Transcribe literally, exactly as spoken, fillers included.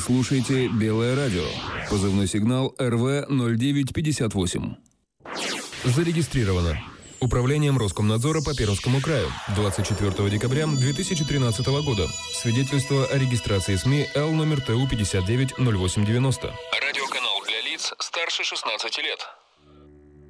слушаете «Белое радио». Позывной сигнал эр вэ ноль девять пятьдесят восемь. Зарегистрировано Управлением Роскомнадзора по Пермскому краю двадцать четвёртого декабря две тысячи тринадцатого года. Свидетельство о регистрации СМИ Л номер Т У пятьдесят девять ноль восемь девяносто. Радиоканал для лиц старше шестнадцати лет.